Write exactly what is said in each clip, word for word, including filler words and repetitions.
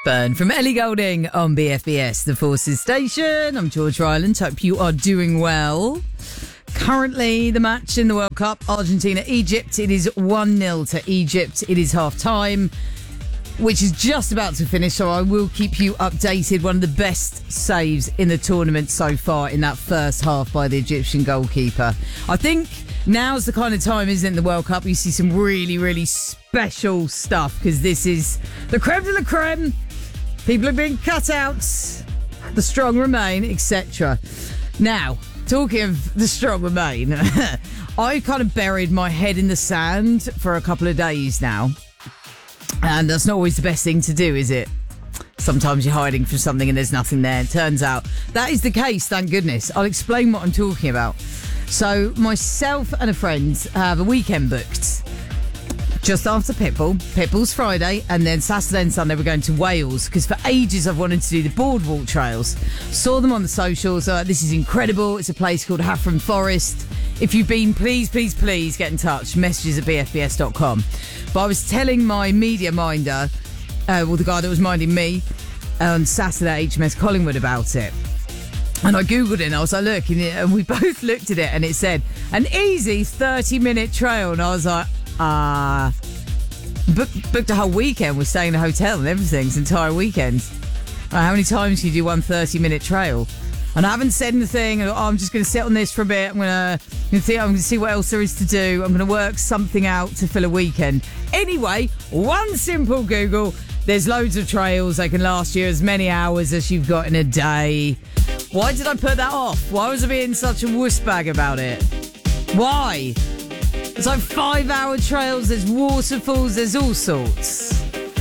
Burn from Ellie Goulding on B F B S, the Forces Station. I'm George Ryland. Hope you are doing well. Currently, the match in the World Cup, Argentina-Egypt. It is one nil to Egypt. It is half-time, which is just about to finish, so I will keep you updated. One of the best saves in the tournament so far in that first half by the Egyptian goalkeeper. I think now's the kind of time, isn't it, in the World Cup, you see some really, really special stuff, because this is the creme de la creme. People are being cut out. The strong remain, et cetera. Now, talking of the strong remain, I kind of buried my head in the sand for a couple of days now. And that's not always the best thing to do, is it? Sometimes you're hiding from something and there's nothing there. It turns out that is the case, thank goodness. I'll explain what I'm talking about. So, myself and a friend have a weekend booked. Just after Pitbull. Pitbull's Friday, and then Saturday and Sunday we're going to Wales, because for ages I've wanted to do the boardwalk trails. Saw them on the socials. Uh, this is incredible. It's a place called Haffron Forest. If you've been, please, please, please get in touch. Messages at b f b s dot com. But I was telling my media minder, uh, well, the guy that was minding me, on Saturday at H M S Collingwood about it. And I Googled it and I was like, look, and we both looked at it and it said, an easy thirty minute trail. And I was like, Uh, book, booked a whole weekend. We're staying in a hotel and everything. It's an entire weekend. Uh, how many times can you do one thirty minute trail? And I haven't said anything. Oh, I'm just going to sit on this for a bit. I'm going to think. I'm going to see what else there is to do. I'm going to work something out to fill a weekend. Anyway, one simple Google. There's loads of trails. They can last you as many hours as you've got in a day. Why did I put that off? Why was I being such a wuss bag about it? Why? There's like five hour trails, there's waterfalls, there's all sorts.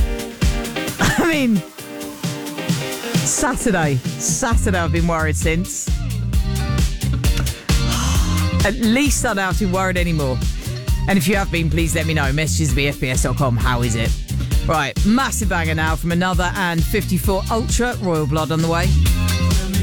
I mean, Saturday. Saturday I've been worried since. At least I don't have to be worried anymore. And if you have been, please let me know. Messages at b f b s dot com. How is it? Right, massive banger now from another and fifty-four Ultra. Royal Blood on the way.